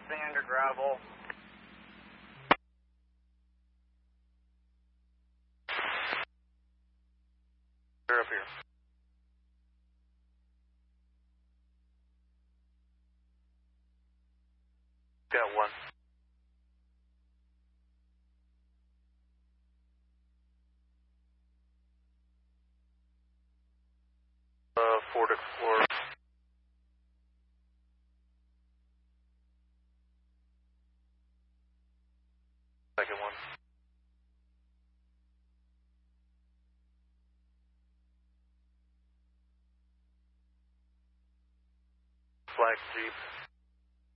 sand or gravel. Clear up here. Got one. Ford Explorer. Second one. Black Jeep.